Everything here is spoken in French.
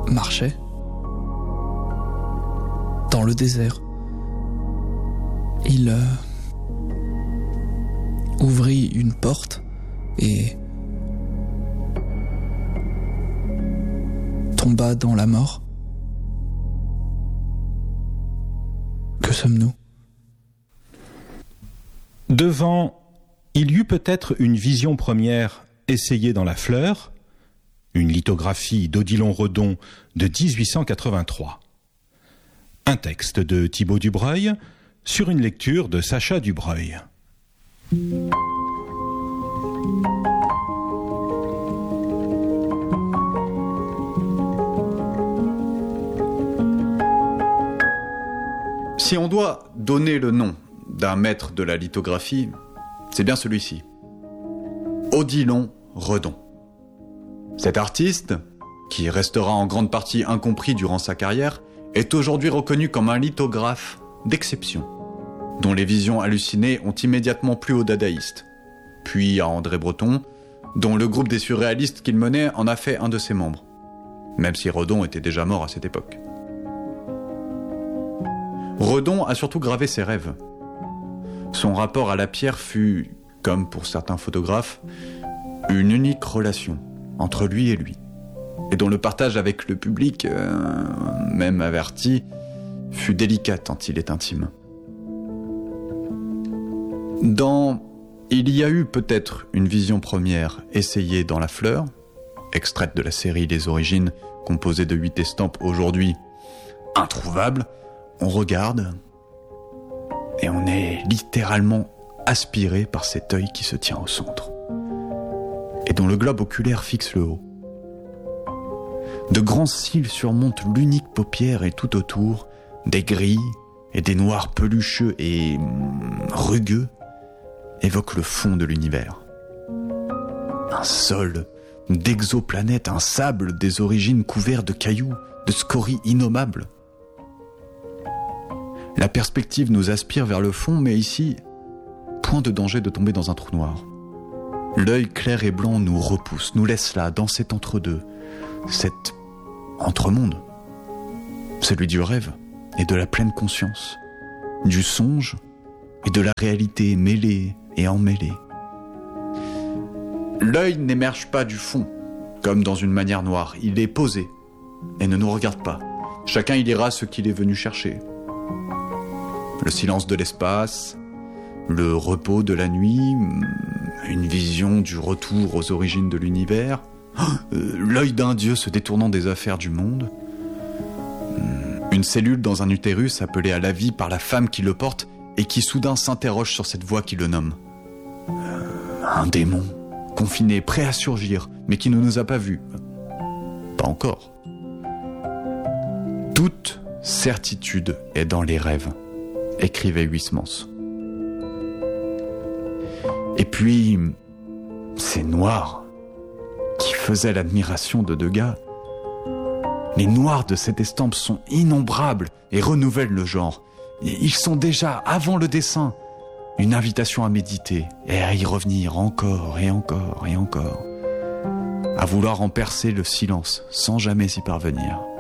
marchait dans le désert. Il ouvrit une porte et tomba dans la mort. Que sommes-nous ? Devant, il y eut peut-être une vision première essayée dans la fleur, une lithographie d'Odilon Redon de 1883. Un texte de Thibaut Dubreuil sur une lecture de Sacha Dubreuil. Si on doit donner le nom d'un maître de la lithographie, c'est bien celui-ci. Odilon Redon. Cet artiste, qui restera en grande partie incompris durant sa carrière, est aujourd'hui reconnu comme un lithographe d'exception, dont les visions hallucinées ont immédiatement plu aux dadaïstes, puis à André Breton, dont le groupe des surréalistes qu'il menait en a fait un de ses membres, même si Redon était déjà mort à cette époque. Redon a surtout gravé ses rêves. Son rapport à la pierre fut, comme pour certains photographes, une unique relation entre lui et lui, et dont le partage avec le public, même averti, fut délicat tant il est intime. Dans « Il y a eu peut-être une vision première essayée dans la fleur », extraite de la série Les Origines, composée de 8 estampes aujourd'hui introuvables, on regarde et on est littéralement aspiré par cet œil qui se tient au centre et dont le globe oculaire fixe le haut. De grands cils surmontent l'unique paupière et tout autour, des gris et des noirs pelucheux et rugueux évoquent le fond de l'univers. Un sol d'exoplanètes, un sable des origines couvert de cailloux, de scories innommables. La perspective nous aspire vers le fond, mais ici, point de danger de tomber dans un trou noir. L'œil clair et blanc nous repousse, nous laisse là, dans cet entre-deux, cet entre-monde, celui du rêve et de la pleine conscience, du songe et de la réalité mêlée et emmêlée. L'œil n'émerge pas du fond, comme dans une manière noire, il est posé et ne nous regarde pas. Chacun y lira ce qu'il est venu chercher. Le silence de l'espace, le repos de la nuit, une vision du retour aux origines de l'univers, l'œil d'un dieu se détournant des affaires du monde, une cellule dans un utérus appelée à la vie par la femme qui le porte et qui soudain s'interroge sur cette voix qui le nomme. Un démon, confiné, prêt à surgir, mais qui ne nous a pas vus. Pas encore. Toute certitude est dans les rêves, écrivait Huysmans. Et puis, ces noirs qui faisaient l'admiration de Degas. Les noirs de cette estampe sont innombrables et renouvellent le genre. Ils sont déjà, avant le dessin, une invitation à méditer et à y revenir encore et encore et encore, à vouloir en percer le silence sans jamais y parvenir.